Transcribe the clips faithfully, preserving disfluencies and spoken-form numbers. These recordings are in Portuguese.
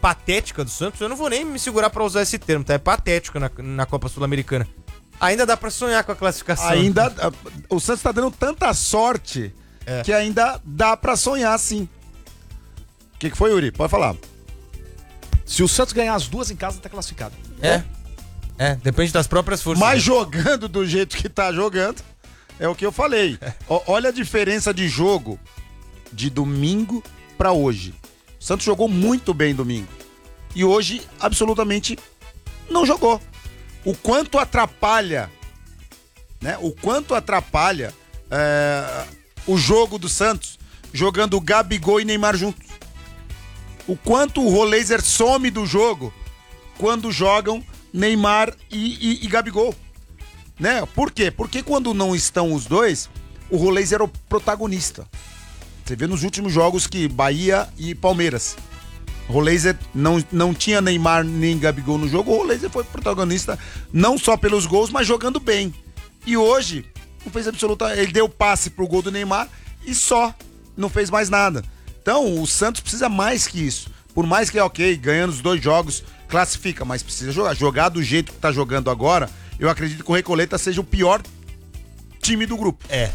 patética do Santos, eu não vou nem me segurar pra usar esse termo, tá? É patética na, na Copa Sul-Americana. Ainda dá pra sonhar com a classificação. Ainda, o Santos tá dando tanta sorte é. que ainda dá pra sonhar, sim. O que, que foi, Yuri? Pode falar. Se o Santos ganhar as duas em casa, tá classificado. É. É, depende das próprias forças. Mas jogando do jeito que tá jogando, é o que eu falei. É. O, olha a diferença de jogo de domingo pra hoje. O Santos jogou muito bem domingo. E hoje, absolutamente, não jogou. O quanto atrapalha, né? O quanto atrapalha é, o jogo do Santos jogando Gabigol e Neymar juntos. O quanto o Roleiser some do jogo quando jogam Neymar e, e, e Gabigol, né? Por quê? Porque quando não estão os dois, o Roleiser é o protagonista. Você vê nos últimos jogos que Bahia e Palmeiras, o Roleiser não, não tinha Neymar nem Gabigol no jogo, o Roleiser foi protagonista não só pelos gols, mas jogando bem. E hoje, não fez absoluta... Ele deu passe pro gol do Neymar e só, não fez mais nada. Então, o Santos precisa mais que isso. Por mais que, ok, ganhando os dois jogos, classifica, mas precisa jogar. Jogar do jeito que tá jogando agora, eu acredito que o Recoleta seja o pior time do grupo. É.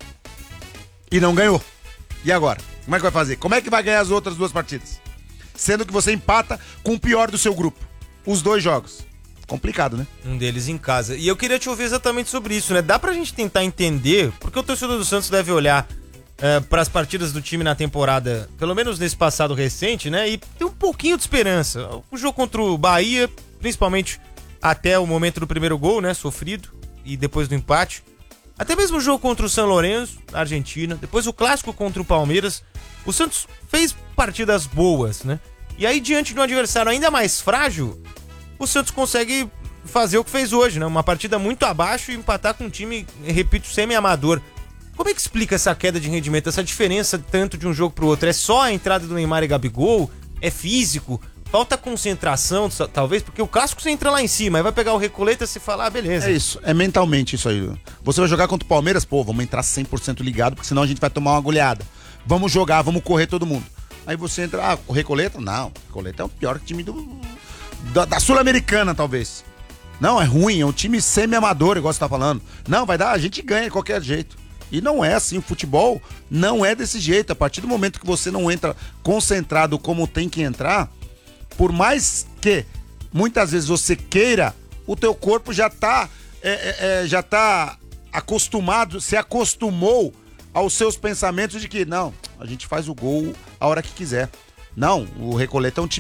E não ganhou. E agora? Como é que vai fazer? Como é que vai ganhar as outras duas partidas? Sendo que você empata com o pior do seu grupo. Os dois jogos. Complicado, né? Um deles em casa. E eu queria te ouvir exatamente sobre isso, né? Dá pra gente tentar entender, porque o torcedor do Santos deve olhar uh, para as partidas do time na temporada, pelo menos nesse passado recente, né? E ter um pouquinho de esperança. O jogo contra o Bahia, principalmente até o momento do primeiro gol, né? Sofrido. E depois do empate. Até mesmo o jogo contra o São Lourenço, na Argentina. Depois o clássico contra o Palmeiras. O Santos fez partidas boas, né? E aí, diante de um adversário ainda mais frágil, o Santos consegue fazer o que fez hoje, né? Uma partida muito abaixo e empatar com um time, repito, semi-amador. Como é que explica essa queda de rendimento, essa diferença tanto de um jogo pro outro? É só a entrada do Neymar e Gabigol? É físico? Falta concentração, talvez? Porque o clássico você entra lá em cima, aí vai pegar o Recoleta e você fala, ah, beleza. É isso, é mentalmente isso aí. Você vai jogar contra o Palmeiras, pô, vamos entrar cem por cento ligado, porque senão a gente vai tomar uma goleada. Vamos jogar, vamos correr todo mundo. Aí você entra, ah, o Recoleta? Não, o Recoleta é o pior time do, da, da Sul-Americana, talvez. Não, é ruim, é um time semi-amador, igual você tá falando. Não, vai dar, a gente ganha de qualquer jeito. E não é assim, o futebol não é desse jeito. A partir do momento que você não entra concentrado como tem que entrar, por mais que muitas vezes você queira, o teu corpo já tá, é, é, é, já tá acostumado, se acostumou aos seus pensamentos de que, não, a gente faz o gol a hora que quiser. Não, o Recoleta é um time